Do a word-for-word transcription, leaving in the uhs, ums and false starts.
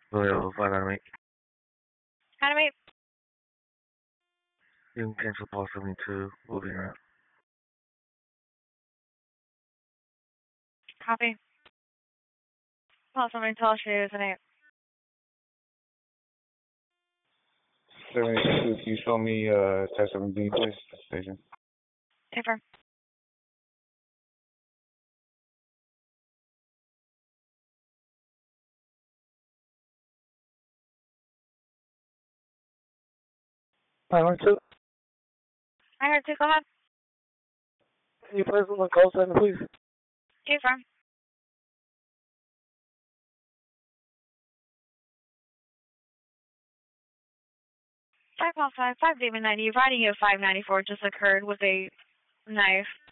Royal five nine eight. Academy. You can cancel Paul seventy-two. We'll be around. Copy. Paul seventy-two, shoes and eight. seventy-two, can you show me uh, test seventeen, please? Station. Paper. nine one two. I heard two, go ahead. Can you place on the call sign, please? Two firm. Five call five, five David ninety, riding at five ninety-four just occurred with a knife.